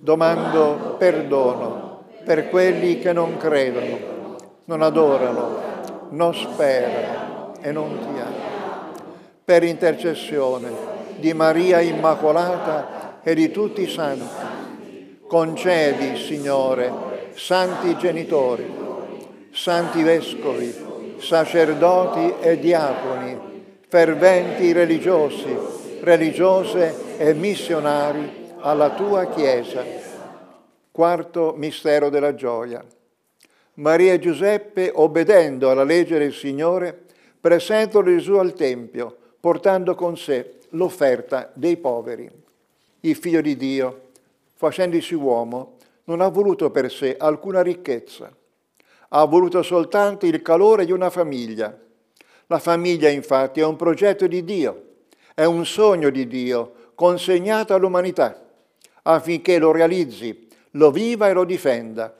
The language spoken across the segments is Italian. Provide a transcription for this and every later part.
domando perdono per quelli che non credono, non adorano, non sperano e non ti amano. Per intercessione di Maria Immacolata e di tutti i santi, concedi, Signore, santi genitori, santi vescovi, sacerdoti e diaconi, ferventi religiosi, religiose e missionari alla tua Chiesa. Quarto mistero della gioia. Maria e Giuseppe, obbedendo alla legge del Signore, presentano Gesù al Tempio, portando con sé l'offerta dei poveri. Il Figlio di Dio, facendosi uomo, non ha voluto per sé alcuna ricchezza. Ha voluto soltanto il calore di una famiglia. La famiglia, infatti, è un progetto di Dio, è un sogno di Dio consegnato all'umanità, affinché lo realizzi, lo viva e lo difenda.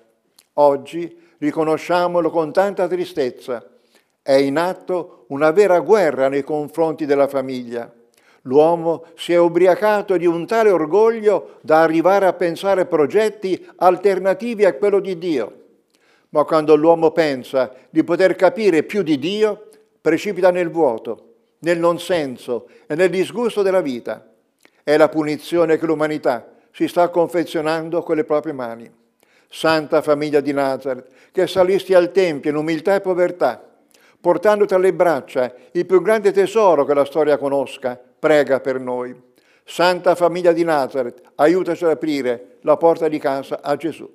Oggi, riconosciamolo con tanta tristezza, è in atto una vera guerra nei confronti della famiglia. L'uomo si è ubriacato di un tale orgoglio da arrivare a pensare progetti alternativi a quello di Dio. Ma quando l'uomo pensa di poter capire più di Dio, precipita nel vuoto, nel non senso e nel disgusto della vita. È la punizione che l'umanità si sta confezionando con le proprie mani. Santa famiglia di Nazaret, che salisti al Tempio in umiltà e povertà, portando tra le braccia il più grande tesoro che la storia conosca, prega per noi. Santa famiglia di Nazaret, aiutaci ad aprire la porta di casa a Gesù.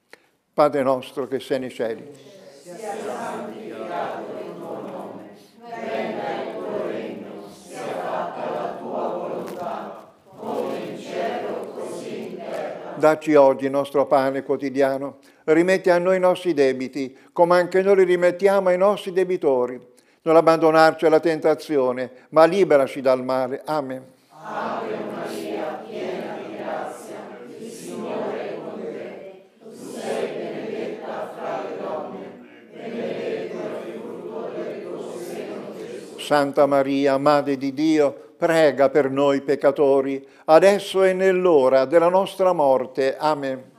Padre nostro che sei nei cieli, sia santificato il tuo nome, venga il tuo regno, sia fatta la tua volontà, come in cielo così in terra. Dacci oggi il nostro pane quotidiano, rimetti a noi i nostri debiti, come anche noi li rimettiamo ai nostri debitori. Non abbandonarci alla tentazione, ma liberaci dal male. Amen. Ave Maria, piena di grazia, il Signore è con te. Tu sei benedetta fra le donne, benedetto è il frutto del tuo seno, Gesù. Santa Maria, Madre di Dio, prega per noi peccatori, adesso e nell'ora della nostra morte. Amen.